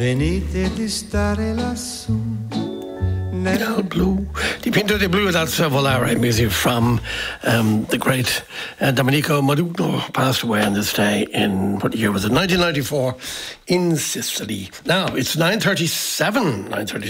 Venite di stare lassù. Nel Blue. Deep into the Blue, that's Volare music from the great Domenico Modugno, passed away on this day in, what year was it? 1994 in Sicily. Now, it's 9:37.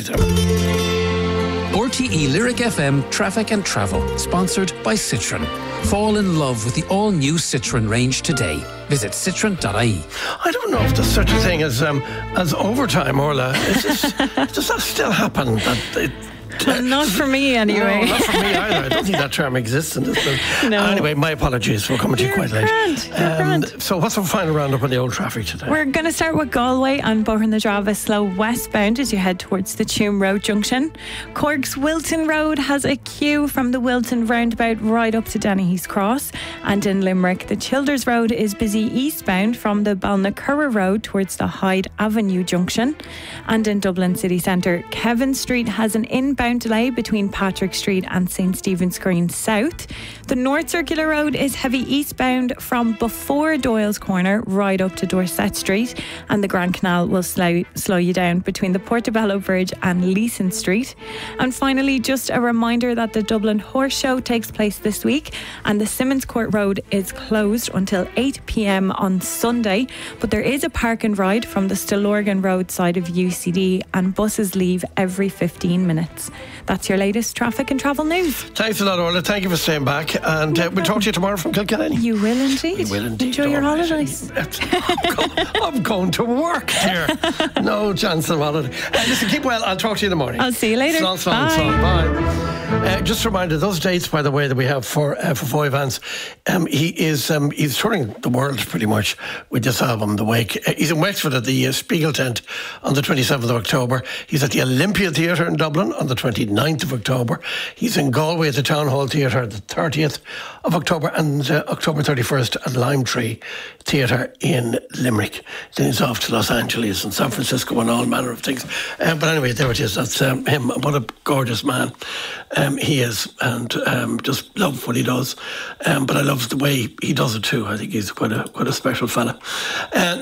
RTE Lyric FM Traffic and Travel, sponsored by Citroën. Fall in love with the all-new Citroën range today. Visit citroen.ie. I don't know if there's such a thing as overtime, Orla. Does that still happen? Not for me, anyway. No, not for me either. I don't think that term exists in this film. No. Anyway, my apologies for coming to you quite late. Grand. So what's the final roundup on the old traffic today? We're going to start with Galway and Bohernadrava slow westbound as you head towards the Tuam Road junction. Cork's Wilton Road has a queue from the Wilton roundabout right up to Dennehy's Cross. And in Limerick, the Childers Road is busy eastbound from the Balnacurra Road towards the Hyde Avenue junction. And in Dublin city centre, Kevin Street has an inbound delay between Patrick Street and St Stephen's Green South. The North Circular Road is heavy eastbound from before Doyle's Corner right up to Dorset Street, and the Grand Canal will slow you down between the Portobello Bridge and Leeson Street. And finally, just a reminder that the Dublin Horse Show takes place this week, and the Simmons Court Road is closed until 8 p.m. on Sunday, but there is a park and ride from the Stillorgan Road side of UCD, and buses leave every 15 minutes. That's your latest traffic and travel news. Thanks a lot, Orla. Thank you for staying back. And we'll talk to you tomorrow from Kilkenny. You will indeed. We will indeed. Enjoy your holidays. I'm going to work here. No chance of holiday. Listen, keep well. I'll talk to you in the morning. I'll see you later. Bye. Just a reminder, those dates, by the way, that we have for Foy Vance, he's touring the world pretty much with this album, The Wake. He's in Wexford at the Spiegel Tent on the 27th of October. He's at the Olympia Theatre in Dublin on the 29th of October. He's in Galway at the Town Hall Theatre the 30th of October, and October 31st at Lime Tree Theatre in Limerick. Then he's off to Los Angeles and San Francisco and all manner of things. But anyway, there it is. That's him. What a gorgeous man he is, and just love what he does. But I love the way he does it too. I think he's quite a special fella.